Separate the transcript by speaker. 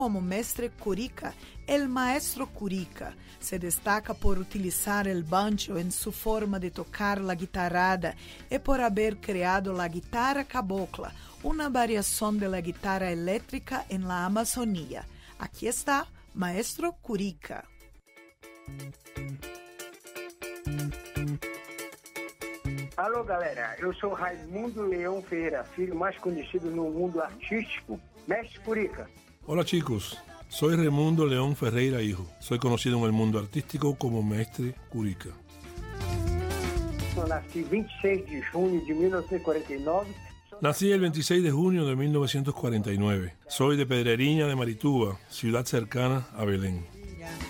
Speaker 1: Como mestre Curica, el maestro Curica se destaca por utilizar el banjo en su forma de tocar la guitarrada y por haber creado la guitarra cabocla, una variación de la guitarra eléctrica en la Amazonía. Aquí está Maestro Curica.
Speaker 2: Alô, galera, eu sou Raimundo Leão Ferreira, filho mais conhecido no mundo artístico, Mestre Curica.
Speaker 3: Hola chicos, soy Raimundo León Ferreira hijo. Soy conocido en el mundo artístico como Mestre Curica.
Speaker 2: Eu nasci 26 de junho de 1949.
Speaker 3: Nací el 26 de junio de 1949. Soy de Pedreriña de Maritúa, ciudad cercana a Belén.